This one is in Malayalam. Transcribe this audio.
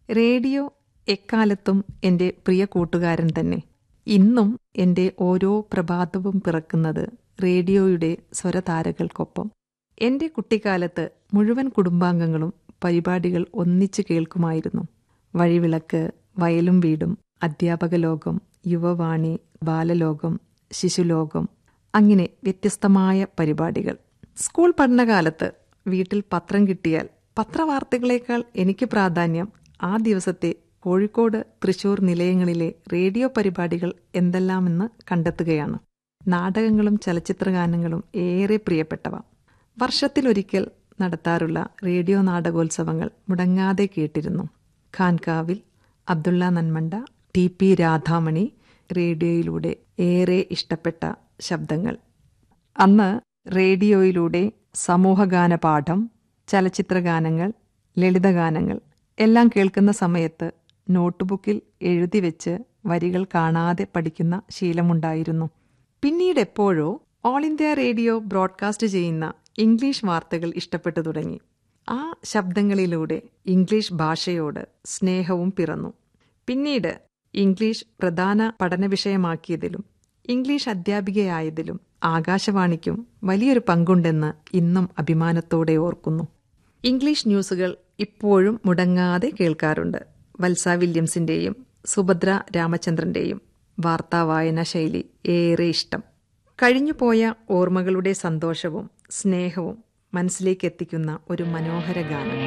റേഡിയോ എക്കാലത്തും എൻ്റെ പ്രിയ കൂട്ടുകാരൻ തന്നെ. ഇന്നും എൻ്റെ ഓരോ പ്രഭാതവും പിറക്കുന്നത് റേഡിയോയുടെ സ്വരതാരകൾക്കൊപ്പം. എൻ്റെ കുട്ടിക്കാലത്ത് മുഴുവൻ കുടുംബാംഗങ്ങളും പരിപാടികൾ ഒന്നിച്ചു കേൾക്കുമായിരുന്നു. വഴിവിളക്ക്, വയലും വീടും, അധ്യാപക ലോകം, യുവവാണി, ബാലലോകം, ശിശുലോകം, അങ്ങനെ വ്യത്യസ്തമായ പരിപാടികൾ. സ്കൂൾ പഠനകാലത്ത് വീട്ടിൽ പത്രം കിട്ടിയാൽ പത്രവാർത്തകളേക്കാൾ എനിക്ക് പ്രാധാന്യം ആ ദിവസത്തെ കോഴിക്കോട്, തൃശൂർ നിലയങ്ങളിലെ റേഡിയോ പരിപാടികൾ എന്തെല്ലാമെന്ന് കണ്ടെത്തുകയാണ്. നാടകങ്ങളും ചലച്ചിത്രഗാനങ്ങളും ഏറെ പ്രിയപ്പെട്ടവ. വർഷത്തിലൊരിക്കൽ നടത്താറുള്ള റേഡിയോ നാടകോത്സവങ്ങൾ മുടങ്ങാതെ കേട്ടിരുന്നു. ഖാൻകാവിൽ, അബ്ദുള്ള നന്മണ്ട, ടി.പി. രാധാമണി, റേഡിയോയിലൂടെ ഏറെ ഇഷ്ടപ്പെട്ട ശബ്ദങ്ങൾ. അന്ന് റേഡിയോയിലൂടെ സമൂഹഗാന പാഠം, ചലച്ചിത്രഗാനങ്ങൾ, ലളിതഗാനങ്ങൾ എല്ലാം കേൾക്കുന്ന സമയത്ത് നോട്ട്ബുക്കിൽ എഴുതിവെച്ച് വരികൾ കാണാതെ പഠിക്കുന്ന ശീലമുണ്ടായിരുന്നു. പിന്നീട് എപ്പോഴോ ഓൾ ഇന്ത്യ റേഡിയോ ബ്രോഡ്കാസ്റ്റ് ചെയ്യുന്ന ഇംഗ്ലീഷ് വാർത്തകൾ ഇഷ്ടപ്പെട്ടു തുടങ്ങി. ആ ശബ്ദങ്ങളിലൂടെ ഇംഗ്ലീഷ് ഭാഷയോട് സ്നേഹവും പിറന്നു. പിന്നീട് ഇംഗ്ലീഷ് പ്രധാന പഠന വിഷയമാക്കിയതിലും ഇംഗ്ലീഷ് അധ്യാപികയായതിലും ആകാശവാണിക്കും വലിയൊരു പങ്കുണ്ടെന്ന് ഇന്നും അഭിമാനത്തോടെ ഓർക്കുന്നു. ഇംഗ്ലീഷ് ന്യൂസുകൾ ഇപ്പോഴും മുടങ്ങാതെ കേൾക്കാറുണ്ട്. വത്സ വില്യംസിന്റെയും സുഭദ്ര രാമചന്ദ്രന്റെയും വാർത്താവായന ശൈലി ഏറെ ഇഷ്ടം. കഴിഞ്ഞുപോയ ഓർമ്മകളുടെ സന്തോഷവും സ്നേഹവും മനസ്സിലേക്ക് എത്തിക്കുന്ന ഒരു മനോഹര ഗാനം.